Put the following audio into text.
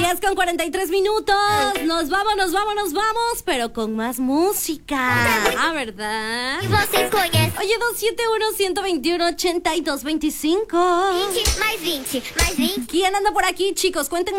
10:43. Nos vamos, pero con más música. Ah, ¿verdad? E vocês conhecem? Oye, 271-121-8225. 20 mais 20 mais 20. ¿Quién anda por aquí, chicos? Cuéntenme.